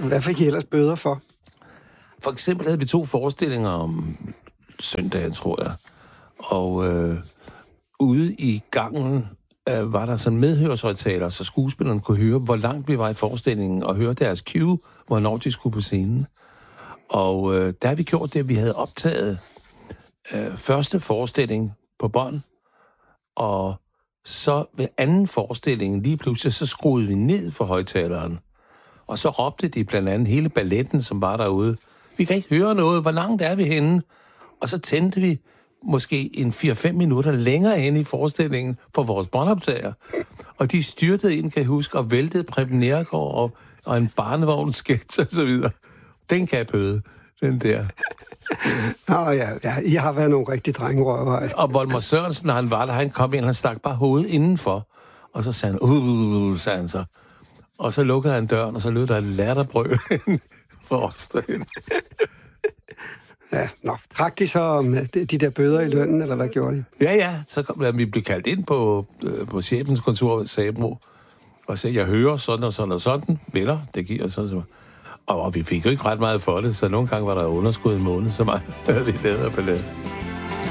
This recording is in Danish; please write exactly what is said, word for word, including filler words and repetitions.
Hvad fik I ellers bøder for? For eksempel havde vi to forestillinger om søndagen, tror jeg. Og øh, ude i gangen øh, var der sådan medhørshøjtaler, så skuespillerne kunne høre, hvor langt vi var i forestillingen, og høre deres cue, hvornår de skulle på scenen. Og øh, der har vi gjort det, at vi havde optaget øh, første forestilling på bånd, og så ved anden forestilling, lige pludselig, så skruede vi ned for højtaleren. Og så råbte de blandt andet hele balletten, som var derude. Vi kan ikke høre noget, hvor langt er vi henne? Og så tændte vi måske en fire til fem minutter længere hen i forestillingen for vores båndoptager. Og de styrtede ind, kan jeg huske, og væltede Preben Neergaard og, og en barnevognssketch og så videre. Den kan jeg bøde, den der. Nå ja, ja, I har været nogle rigtig drengerøver. Og Volmer Sørensen, når han var der, han kom ind, han stak bare hovedet indenfor. Og så sagde han, uh, sagde han så. Og så lukkede han døren, og så lød der et latterbrøl for os derinde. Ja, nå, trak de så om de der bøder i lønnen, eller hvad gjorde de? Ja, ja, så kom, ja, vi blev kaldt ind på, øh, på chefens kontor ved Sabro, og sagde, jeg hører sådan og sådan og sådan, venner, det giver sådan så. Og, og vi fik jo ikke ret meget for det, så nogle gange var der underskud en måned, så meget havde vi lavet af ballade.